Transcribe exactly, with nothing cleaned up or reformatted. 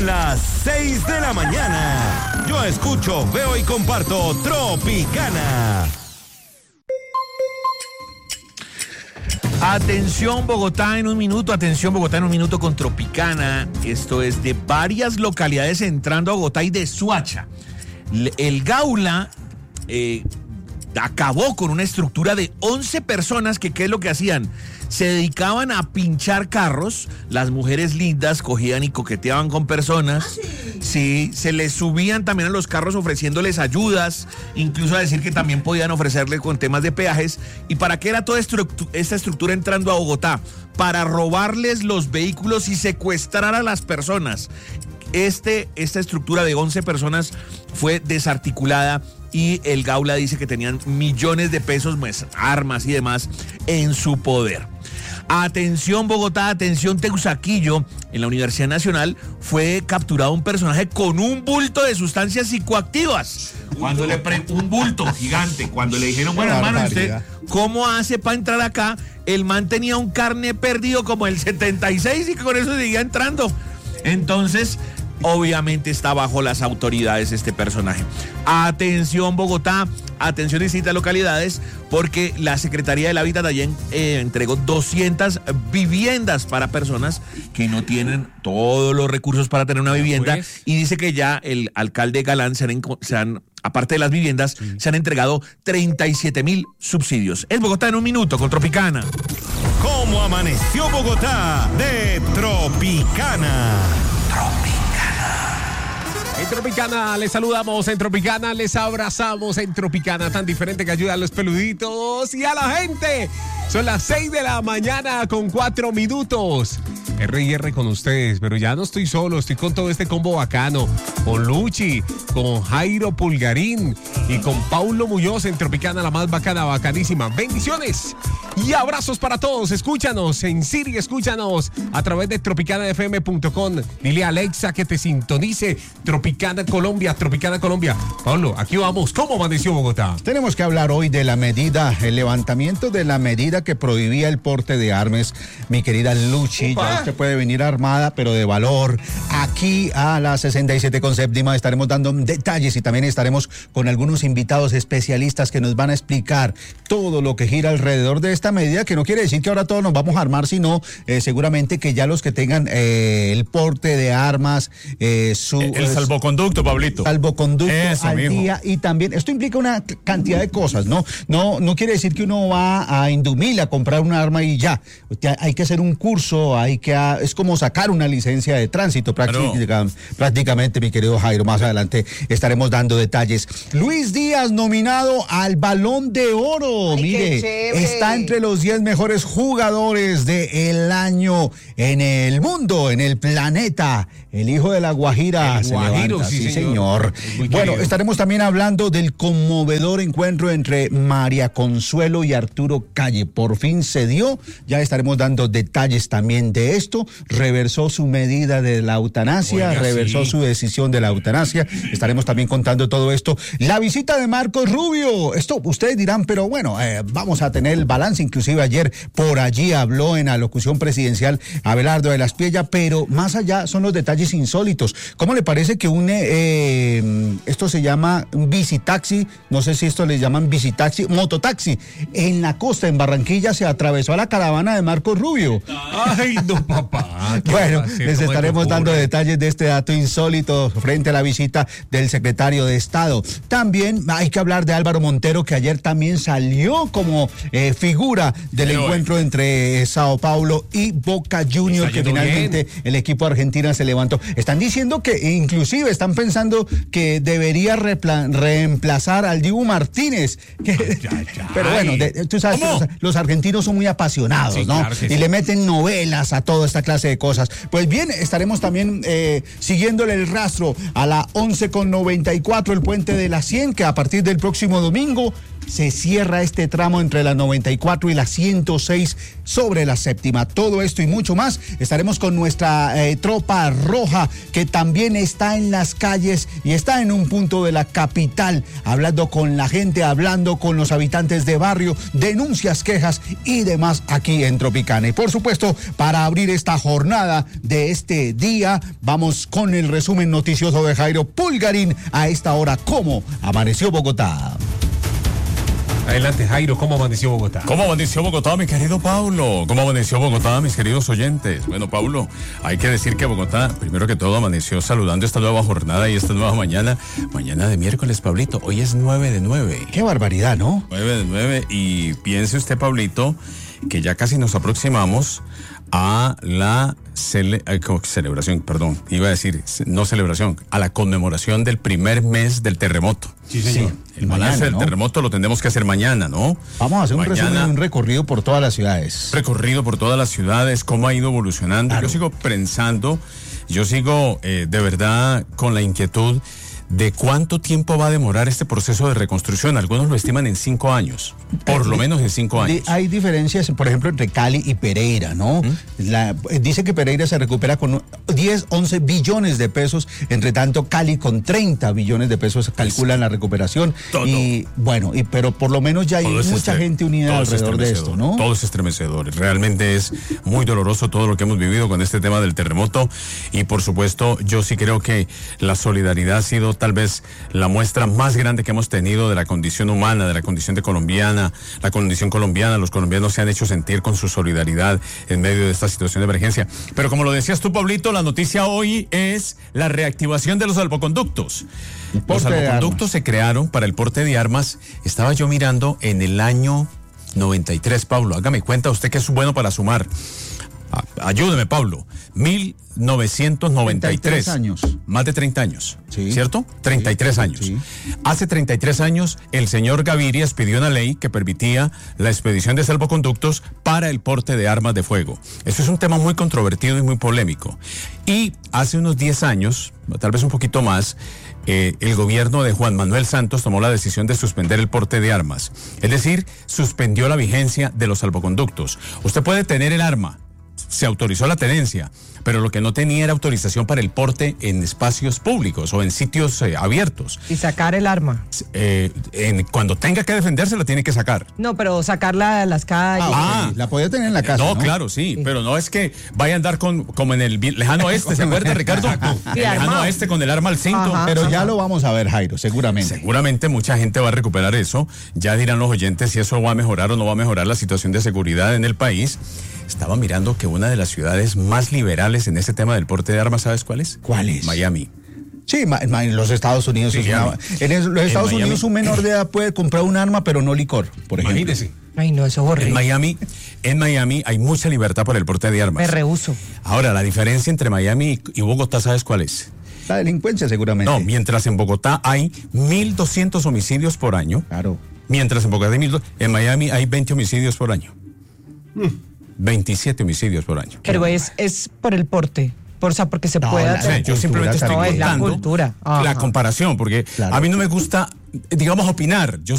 Son las seis de la mañana. Yo escucho, veo y comparto Tropicana. Atención Bogotá en un minuto, atención Bogotá en un minuto con Tropicana. Esto es de varias localidades entrando a Bogotá y de Suacha. El Gaula eh, acabó con una estructura de once personas que, ¿qué es lo que hacían? Se dedicaban a pinchar carros. Las mujeres lindas cogían y coqueteaban con personas. Sí, se les subían también a los carros ofreciéndoles ayudas, incluso a decir que también podían ofrecerle con temas de peajes. ¿Y para qué era toda estructu- esta estructura entrando a Bogotá? Para robarles los vehículos y secuestrar a las personas. Este, esta estructura de once personas fue desarticulada y el Gaula dice que tenían millones de pesos, pues, armas y demás en su poder. Atención Bogotá, atención Teusaquillo. En la Universidad Nacional fue capturado un personaje con un bulto de sustancias psicoactivas. Cuando le pre- un bulto gigante. Cuando le dijeron, bueno, hermano, ¿usted cómo hace para entrar acá? El man tenía un carné perdido como el setenta y seis y que con eso seguía entrando. Entonces, obviamente está bajo las autoridades este personaje. Atención Bogotá, atención distintas localidades, porque la Secretaría del Hábitat allá eh, entregó doscientas viviendas para personas que no tienen todos los recursos para tener una vivienda, pues. Y dice que ya el alcalde Galán se han, se han aparte de las viviendas, sí. se han entregado treinta y siete mil subsidios. Es Bogotá en un minuto con Tropicana. ¿Cómo amaneció Bogotá de Tropicana? Tropicana. En Tropicana les saludamos, en Tropicana les abrazamos, en Tropicana tan diferente que ayuda a los peluditos y a la gente. Son las seis de la mañana con cuatro minutos. R y R con ustedes, pero ya no estoy solo, estoy con todo este combo bacano, con Luchi, con Jairo Pulgarín y con Paulo Muñoz en Tropicana, la más bacana, bacanísima. Bendiciones y abrazos para todos. Escúchanos en Siri, escúchanos a través de tropicana f m punto com. Dile a Alexa que te sintonice. Tropicana Colombia, Tropicana Colombia. Pablo, aquí vamos. ¿Cómo amaneció Bogotá? Tenemos que hablar hoy de la medida, el levantamiento de la medida que prohibía el porte de armas. Mi querida Luchi, Upa. ya usted puede venir armada, pero de valor. Aquí a las sesenta y siete con séptima estaremos dando detalles y también estaremos con algunos invitados especialistas que nos van a explicar todo lo que gira alrededor de esta medida, que no quiere decir que ahora todos nos vamos a armar, sino eh, seguramente que ya los que tengan eh, el porte de armas, eh, su... El, el salvoconducto, Pablito. Salvoconducto Eso, al mijo. día, y también esto implica una cantidad de cosas, ¿no? No, no quiere decir que uno va a Indumil a comprar un arma y ya. Hay que hacer un curso, hay que... Es como sacar una licencia de tránsito prácticamente, claro. prácticamente, mi querido Jairo. Más adelante estaremos dando detalles. Luis Díaz nominado al Balón de Oro. Ay, mire, está entre los diez mejores jugadores del año en el mundo, en el planeta. El hijo de la Guajira. El Guajiro, levanta, sí, sí, señor. señor. Bueno, estaremos también hablando del conmovedor encuentro entre María Consuelo y Arturo Calle. Por fin se dio. Ya estaremos dando detalles también de esto. Reversó su medida de la eutanasia, Oiga, reversó sí. su decisión de la eutanasia. Estaremos también contando todo esto. La visita de Marcos Rubio. Esto ustedes dirán, pero bueno, eh, vamos a tener el balance. Inclusive ayer por allí habló en la locución presidencial Abelardo de la Espriella, pero más allá son los detalles insólitos. ¿Cómo le parece que un eh, esto se llama un bicitaxi, no sé si esto le llaman bicitaxi, mototaxi, en la costa, en Barranquilla, se atravesó a la caravana de Marcos Rubio? Ay, no, papá. Bueno, les estaremos dando detalles de este dato insólito frente a la visita del secretario de Estado. También hay que hablar de Álvaro Montero, que ayer también salió como eh, figura del Pero, encuentro entre eh, Sao Paulo y Boca Juniors, que finalmente bien. el equipo argentino se levantó. Están diciendo que inclusive están pensando que debería repla- reemplazar al Dibu Martínez. Que, ay, ay, ay. Pero bueno, de, tú sabes ¿Cómo? que los, los argentinos son muy apasionados, sí, ¿no? Claro y sí. le meten novelas a toda esta clase de cosas. Pues bien, estaremos también eh, siguiéndole el rastro a la once con noventa y cuatro, el puente de la cien, que a partir del próximo domingo se cierra este tramo entre la noventa y cuatro y la ciento seis sobre la séptima. Todo esto y mucho más, estaremos con nuestra eh, tropa roja, que también está en las calles y está en un punto de la capital, hablando con la gente, hablando con los habitantes de barrio, denuncias, quejas y demás aquí en Tropicana. Y por supuesto, para abrir esta jornada de este día, vamos con el resumen noticioso de Jairo Pulgarín a esta hora. ¿Cómo amaneció Bogotá? Adelante, Jairo, ¿cómo amaneció Bogotá? ¿Cómo amaneció Bogotá, mi querido Paulo? ¿Cómo amaneció Bogotá, mis queridos oyentes? Bueno, Paulo, hay que decir que Bogotá, primero que todo, amaneció saludando esta nueva jornada y esta nueva mañana. Mañana de miércoles, Pablito. Hoy es nueve de nueve. Qué barbaridad, ¿no? nueve de nueve. Y piense usted, Pablito, que ya casi nos aproximamos a la cele- eh, celebración, perdón, iba a decir, no celebración, a la conmemoración del primer mes del terremoto. Sí, señor. Sí. El balance Mañana, del ¿no? terremoto lo tendremos que hacer mañana, ¿no? Vamos a hacer un Mañana, resumen, un recorrido por todas las ciudades. recorrido por todas las ciudades, cómo ha ido evolucionando. Claro. Yo sigo pensando, yo sigo eh, de verdad con la inquietud de cuánto tiempo va a demorar este proceso de reconstrucción. Algunos lo estiman en cinco años, por lo menos en cinco años. De- hay diferencias, por ejemplo, entre Cali y Pereira, ¿no? La- eh, dice que Pereira se recupera con diez, once billones de pesos, entre tanto Cali con treinta billones de pesos calculan la recuperación. Todo. Y bueno, y, pero por lo menos ya hay Todo es mucha estre- gente unida todo es alrededor de estremecedor, esto, ¿no? Todo es estremecedor. Realmente es muy doloroso todo lo que hemos vivido con este tema del terremoto. Y por supuesto, yo sí creo que la solidaridad ha sido tal vez la muestra más grande que hemos tenido de la condición humana, de la condición de colombiana, la condición colombiana. Los colombianos se han hecho sentir con su solidaridad en medio de esta situación de emergencia. Pero como lo decías tú, Pablito, la noticia hoy es la reactivación de los salvoconductos. Los porte de salvoconductos armas. se crearon para el porte de armas. Estaba yo mirando en el año noventa y tres, Pablo. Hágame cuenta usted que es bueno para sumar. Ah, ayúdeme, Pablo. mil novecientos noventa y tres. treinta y tres años. Más de treinta años. Sí. ¿Cierto? treinta y tres Sí, años. sí. Hace treinta y tres años, el señor Gaviria expidió una ley que permitía la expedición de salvoconductos para el porte de armas de fuego. Eso es un tema muy controvertido y muy polémico. Y hace unos diez años, tal vez un poquito más, eh, el gobierno de Juan Manuel Santos tomó la decisión de suspender el porte de armas. Es decir, suspendió la vigencia de los salvoconductos. Usted puede tener el arma, se autorizó la tenencia, pero lo que no tenía era autorización para el porte en espacios públicos o en sitios eh, abiertos. Y sacar el arma. Eh, en- cuando tenga que defenderse la tiene que sacar. No, pero sacarla de las calles. Ah. La podía tener en la casa, no, ¿no? claro, sí, pero no es que vaya a andar con como en el vi- lejano oeste, ¿se acuerda, Ricardo? El lejano armado. oeste con el arma al cinto. Ajá. Pero ya lo vamos a ver, Jairo, seguramente. Seguramente mucha gente va a recuperar eso. Ya dirán los oyentes si eso va a mejorar o no va a mejorar la situación de seguridad en el país. Estaba mirando que una de las ciudades más liberales en este tema del porte de armas, ¿sabes cuál es? ¿Cuál es? Miami. Sí, ma- ma- en los Estados Unidos. Sí, es una- Miami. en es- los En Estados Miami. Unidos un menor de edad puede comprar un arma, pero no licor, por ejemplo. Imagínese. Ay, no, eso es En horrible. Miami, en Miami hay mucha libertad para el porte de armas. Me rehuso. Ahora, la diferencia entre Miami y Bogotá, ¿sabes cuál es? La delincuencia, seguramente. No, mientras en Bogotá hay mil doscientos homicidios por año, Claro. mientras en Bogotá hay mil, en Miami hay veinte homicidios por año. veintisiete homicidios por año. Pero es, es por el porte. Por, o sea, porque se No, puede la- O sea, hacer. yo cultura, simplemente estoy No, es la contando cultura. la Ajá. comparación, porque Claro. a mí no me gusta, digamos, opinar. Yo